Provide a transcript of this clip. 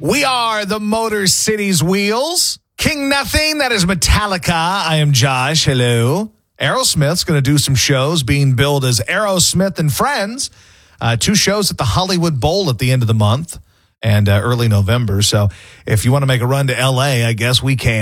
We are the Motor City's Wheels. King Nothing, that is Metallica. I am Josh. Hello. Aerosmith's going to do some shows being billed as Aerosmith and Friends. 2 shows at the Hollywood Bowl at the end of the month and early November. So if you want to make a run to L.A., I guess we can.